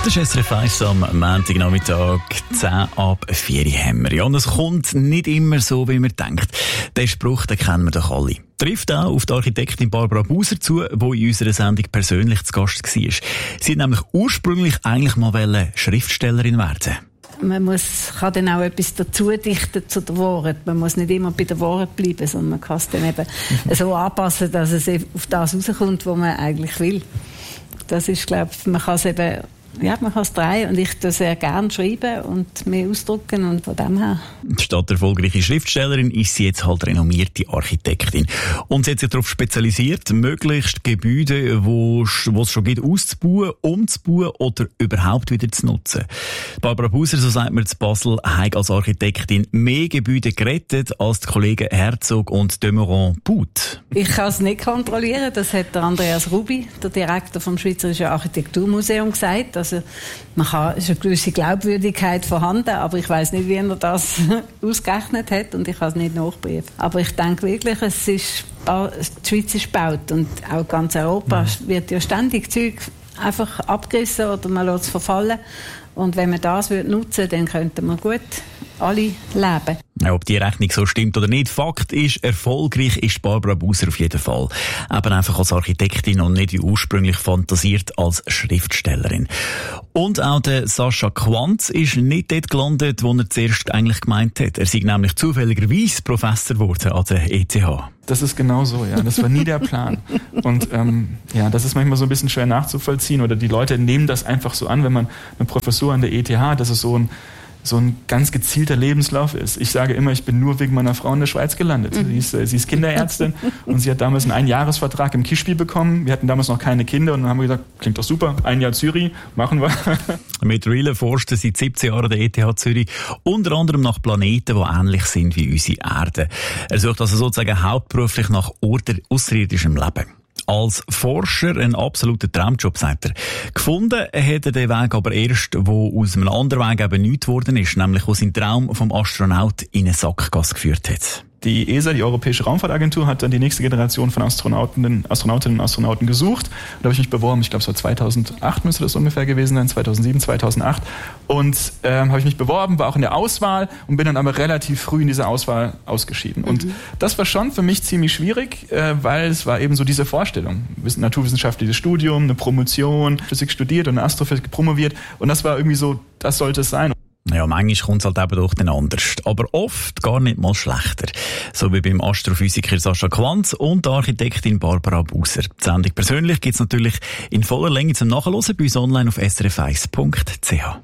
Das ist SRF 1 am Montagnachmittag, 10 ab 4 haben wir. Ja, und es kommt nicht immer so, wie man denkt. Den Spruch, den kennen wir doch alle. Trifft auch auf die Architektin Barbara Buser zu, die in unserer Sendung persönlich zu Gast war. Sie hat nämlich ursprünglich eigentlich mal Schriftstellerin werden. Man kann dann auch etwas dazu dichten zu der Wahrheit. Man muss nicht immer bei der Wahrheit bleiben, sondern man kann es dann eben so anpassen, dass es auf das rauskommt, was man eigentlich will. Das ist, glaube ich, man kann es eben, ja, man kann es drehen und ich tue sehr gerne schreiben und mehr ausdrucken und von dem her. Statt erfolgreiche Schriftstellerin ist sie jetzt halt renommierte Architektin. Und sie hat sich darauf spezialisiert, möglichst Gebäude, wo es schon gibt, auszubauen, umzubauen oder überhaupt wieder zu nutzen. Barbara Buser, so sagt man zu Basel, hat als Architektin mehr Gebäude gerettet als die Kollegen Herzog und de Meuron-Puth. Ich kann es nicht kontrollieren, das hat der Andreas Rubi, der Direktor vom Schweizerischen Architekturmuseum, gesagt. Also es ist eine gewisse Glaubwürdigkeit vorhanden, aber ich weiss nicht, wie er das ausgerechnet hat und ich kann es nicht nachprüfen. Aber ich denke wirklich, die Schweiz ist gebaut und auch ganz Europa wird ja ständig Zeug einfach abgerissen oder man lässt es verfallen. Und wenn man das nutzen würde, dann könnten wir gut alle leben. Ja, ob die Rechnung so stimmt oder nicht, Fakt ist, erfolgreich ist Barbara Buser auf jeden Fall. Eben einfach als Architektin und nicht wie ursprünglich fantasiert als Schriftstellerin. Und auch der Sascha Quanz ist nicht dort gelandet, wo er zuerst eigentlich gemeint hat. Er sei nämlich zufälligerweise Professor geworden an der ETH. Das ist genau so, ja. Das war nie der Plan. Und ja, das ist manchmal so ein bisschen schwer nachzuvollziehen oder die Leute nehmen das einfach so an, wenn man eine Professur an der ETH hat, dass es so ein ganz gezielter Lebenslauf ist. Ich sage immer, ich bin nur wegen meiner Frau in der Schweiz gelandet. Sie ist Kinderärztin und sie hat damals einen Einjahresvertrag im Kischbi bekommen. Wir hatten damals noch keine Kinder und dann haben wir gesagt, klingt doch super, 1 Jahr Zürich, machen wir. Mit Rille forscht er seit 17 Jahren der ETH Zürich, unter anderem nach Planeten, die ähnlich sind wie unsere Erde. Er sucht also sozusagen hauptberuflich nach außerirdischem Leben. Als Forscher ein absoluter Traumjob, sagt er. Gefunden hat er den Weg aber erst, wo aus einem anderen Weg eben nichts geworden ist, nämlich wo sein Traum vom Astronaut in eine Sackgasse geführt hat. Die ESA, die Europäische Raumfahrtagentur, hat dann die nächste Generation von Astronautinnen und Astronauten gesucht. Da habe ich mich beworben, ich glaube es war 2008 müsste das ungefähr gewesen sein, 2007, 2008. Und habe ich mich beworben, war auch in der Auswahl und bin dann aber relativ früh in dieser Auswahl ausgeschieden. Und das war schon für mich ziemlich schwierig, weil es war eben so diese Vorstellung. Naturwissenschaftliches Studium, eine Promotion, Physik studiert und Astrophysik promoviert. Und das war irgendwie so, das sollte es sein. Ja, manchmal kommt es halt eben doch dann anders. Aber oft gar nicht mal schlechter. So wie beim Astrophysiker Sascha Quanz und der Architektin Barbara Buser. Die Sendung persönlich gibt's natürlich in voller Länge zum Nachhören bei uns online auf srf1.ch.